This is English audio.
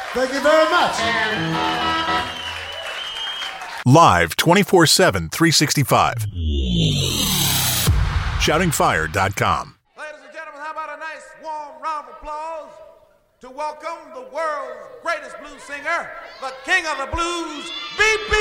Thank you very much. Live 24/7, 365. ShoutingFire.com. Ladies and gentlemen, how about a nice warm round of applause to welcome the world's greatest blues singer, the king of the blues, B.B.